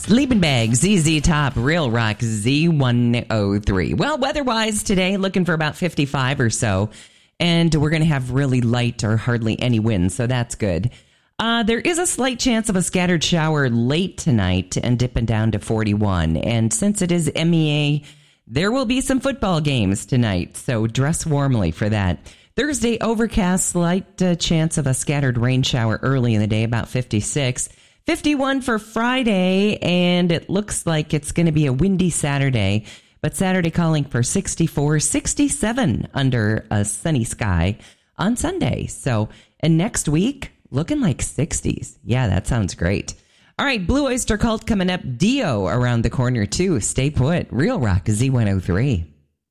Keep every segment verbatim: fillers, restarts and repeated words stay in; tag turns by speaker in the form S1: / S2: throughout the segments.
S1: Sleeping Bag, Z Z Top, Real Rock, Z one oh three. Well, weather-wise today, looking for about fifty-five or so. And we're going to have really light or hardly any wind, so that's good. Uh, there is a slight chance of a scattered shower late tonight and dipping down to forty-one. And since it is M E A, there will be some football games tonight, so dress warmly for that. Thursday, overcast, slight uh, chance of a scattered rain shower early in the day, about fifty-six. fifty-one for Friday, and it looks like it's going to be a windy Saturday, but Saturday calling for sixty-four, sixty-seven under a sunny sky on Sunday. So, and next week, looking like sixties. Yeah, that sounds great. All right, Blue Oyster Cult coming up. Dio around the corner, too. Stay put. Real Rock Z one oh three.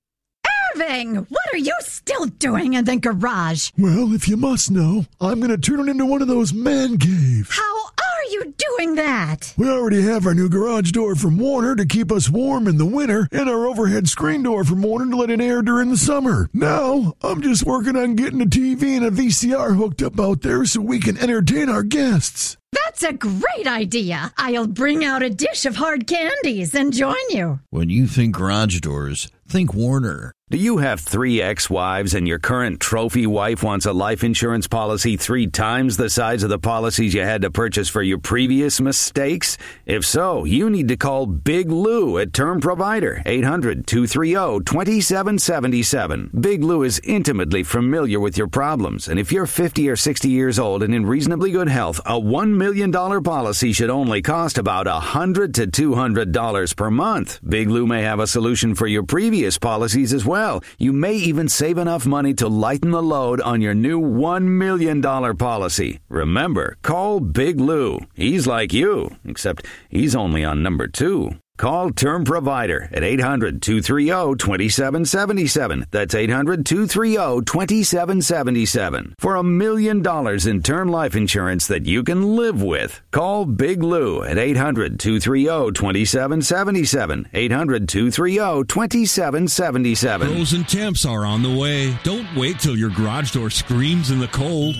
S2: Irving, what are you still doing in the garage?
S3: Well, if you must know, I'm going to turn it into one of those man caves.
S2: How are you doing that?
S3: We already have our new garage door from Warner to keep us warm in the winter and our overhead screen door from Warner to let it air during the summer. Now, I'm just working on getting a T V and a V C R hooked up out there so we can entertain our guests.
S2: That's a great idea. I'll bring out a dish of hard candies and join you.
S4: When you think garage doors, think Warner.
S5: Do you have three ex-wives and your current trophy wife wants a life insurance policy three times the size of the policies you had to purchase for your previous mistakes? If so, you need to call Big Lou at Term Provider, eight hundred, two three zero, two seven seven seven. Big Lou is intimately familiar with your problems, and if you're fifty or sixty years old and in reasonably good health, a one million dollars policy should only cost about one hundred to two hundred dollars per month. Big Lou may have a solution for your previous policies as well. You may even save enough money to lighten the load on your new one million dollars policy. Remember, call Big Lou. He's like you, except he's only on number two. Call Term Provider at eight hundred, two three zero, two seven seven seven. That's eight hundred, two three zero, two seven seven seven. For a million dollars in term life insurance that you can live with. Call Big Lou at eight hundred, two three zero, two seven seven seven. eight hundred, two three zero, two seven seven seven.
S6: Pros and temps are on the way. Don't wait till your garage door screams in the cold.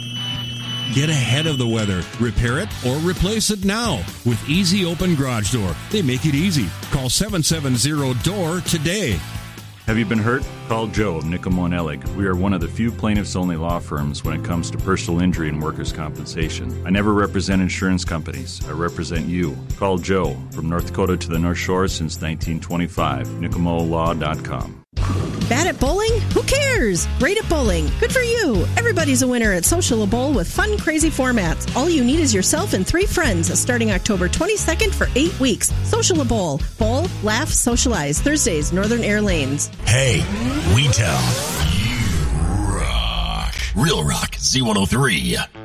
S6: Get ahead of the weather. Repair it or replace it now with Easy Open Garage Door. They make it easy. Call seven seven zero D O O R today.
S7: Have you been hurt? Call Joe of Nicomo and Ellig. We are one of the few plaintiffs-only law firms when it comes to personal injury and workers' compensation. I never represent insurance companies. I represent you. Call Joe, from North Dakota to the North Shore since nineteen twenty-five. Nicomo Law dot com.
S8: Bad at bowling? Who cares? Great at bowling. Good for you. Everybody's a winner at Social Bowl with fun, crazy formats. All you need is yourself and three friends starting October twenty-second for eight weeks. Social Bowl. Bowl, laugh, socialize. Thursdays, Northern Air Lanes.
S9: Hey, we tell. You rock. Real Rock Z one oh three.